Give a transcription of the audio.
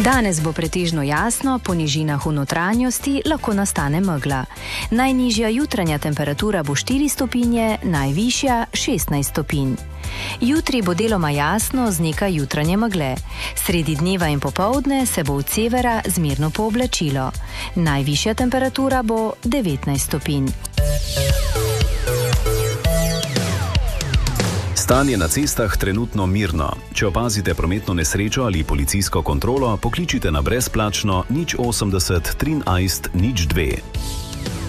Danes bo pretežno jasno, po nižinah v notranjosti lahko nastane megla. Najnižja jutranja temperatura bo 4 stopinje, najvišja 16 stopinj. Jutri bo deloma jasno z nekaj jutranje megle. Sredi dneva in popoldne se bo od severa zmerno pooblačilo. Najvišja temperatura bo 19 stopinj. Stanje na cestah trenutno mirno. Če opazite prometno nesrečo ali policijsko kontrolo, pokličite na brezplačno 080 13 02.